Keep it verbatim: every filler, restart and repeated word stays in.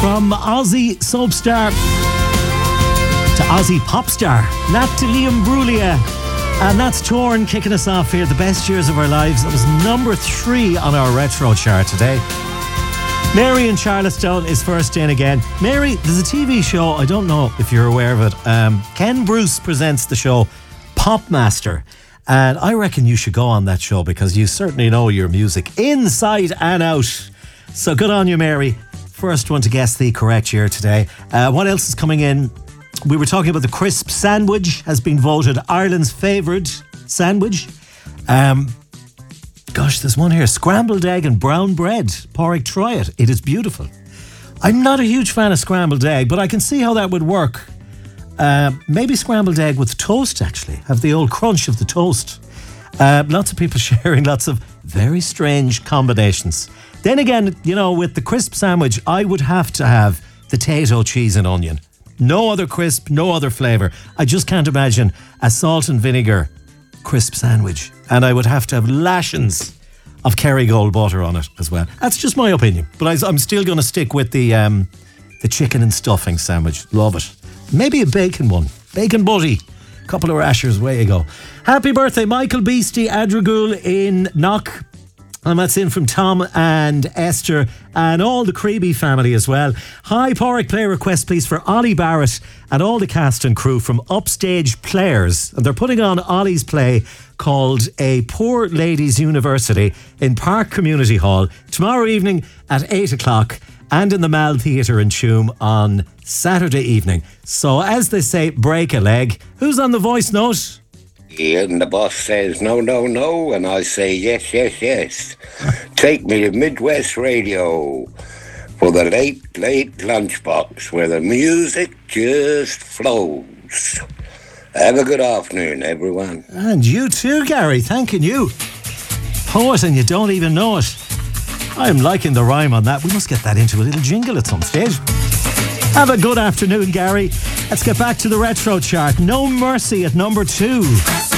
From Aussie soap star to Aussie pop star, Natalie Imbruglia. And that's Torn kicking us off here. The best years of our lives. That was number three on our retro chart today. Mary in Charlottetown is first in again. Mary, there's a T V show, I don't know if you're aware of it. Um, Ken Bruce presents the show Popmaster. And I reckon you should go on that show because you certainly know your music inside and out. So good on you, Mary. First one to guess the correct year today. Uh, what else is coming in? We were talking about the crisp sandwich has been voted Ireland's favourite sandwich. Um, gosh, there's one here. Scrambled egg and brown bread. Pádraig, try it. It is beautiful. I'm not a huge fan of scrambled egg, but I can see how that would work. Uh, maybe scrambled egg with toast, actually. Have the old crunch of the toast. Uh, lots of people sharing lots of very strange combinations. Then again, you know, with the crisp sandwich, I would have to have potato, cheese and onion. No other crisp, no other flavour. I just can't imagine a salt and vinegar crisp sandwich. And I would have to have lashings of Kerrygold butter on it as well. That's just my opinion. But I, I'm still going to stick with the um, the chicken and stuffing sandwich. Love it. Maybe a bacon one. Bacon butty. Couple of rashers. Way you go. Happy birthday, Michael Beastie Adragul in Knock. And that's in from Tom and Esther and all the Creeby family as well. Hi, Pádraig, play request please for Ollie Barrett and all the cast and crew from Upstage Players. And they're putting on Ollie's play called A Poor Ladies University in Park Community Hall tomorrow evening at eight o'clock and in the Mal Theatre in Tuam on Saturday evening. So as they say, break a leg. Who's on the voice note? And the boss says no, no, no, and I say yes, yes, yes. Take me to Midwest Radio for the late, late lunchbox where the music just flows. Have a good afternoon, everyone. And you too, Gary. Thanking you. Poet and you don't even know it. I'm liking the rhyme on that. We must get that into a little jingle at some stage. Have a good afternoon, Gary. Let's get back to the retro chart. No Mercy at number two.